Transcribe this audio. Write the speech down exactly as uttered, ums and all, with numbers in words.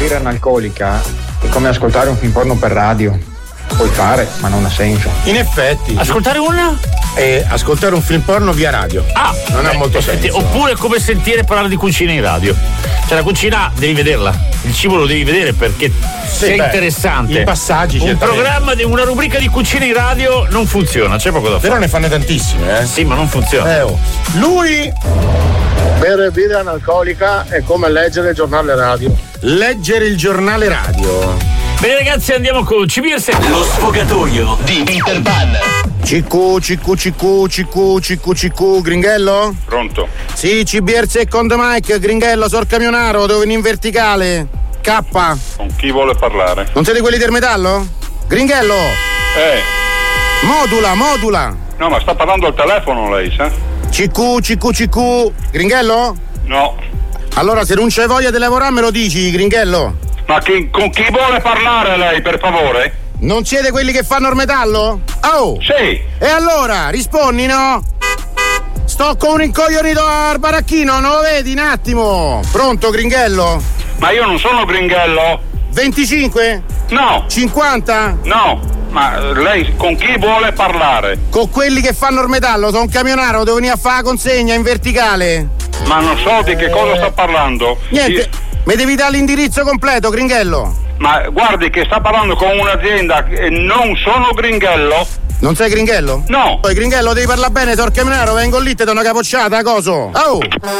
birra analcolica è come ascoltare un film porno per radio. Puoi fare, ma non ha senso. In effetti. Ascoltare una? E ascoltare un film porno via radio. Ah, non beh, ha molto effetti, senso. Oppure come sentire parlare di cucina in radio. Cioè la cucina devi vederla, il cibo lo devi vedere perché Sì, è beh, interessante. i passaggi, un certamente. programma di una rubrica di cucina in radio non funziona, c'è poco da fare. Però ne fanno tantissime, eh? Sì, ma non funziona. Eh, oh. Lui. Bere birra analcolica è come leggere il giornale radio. Leggere il giornale radio. Bene ragazzi, andiamo con C B R sette. Lo sfogatoio di Interban. C Q, C Q, C Q, C Q, C Q, C Q, Gringhello? Pronto? Sì, C B R Second Mike, Gringhello, Sor Camionaro, dove in verticale. K. Con chi vuole parlare? Non siete quelli del metallo? Gringhello! Eh, Modula, modula! no, ma sta parlando al telefono lei, sa? C Q, C Q, C Q, Gringhello? No. Allora, se non c'hai voglia di lavorare me lo dici, Gringhello? Ma chi, con chi vuole parlare lei, per favore? Non siete quelli che fanno il metallo? Oh! Sì. E allora, rispondi, no? Sto con un incoglionito al baracchino, non lo vedi un attimo? Pronto, Gringhello? Ma io non sono Gringhello. venticinque? No. cinquanta? No. Ma lei con chi vuole parlare? Con quelli che fanno il metallo, sono un camionaro, devo venire a fare la consegna in verticale. Ma non so di che cosa sta parlando. Niente, Io- mi devi dare l'indirizzo completo, Gringhello. Ma guardi che sta parlando con un'azienda e non sono Gringhello. Non sei Gringhello? No. Poi Gringhello devi parlare bene, Sor Camionaro, vengo lì, te do una capocciata, coso. Oh!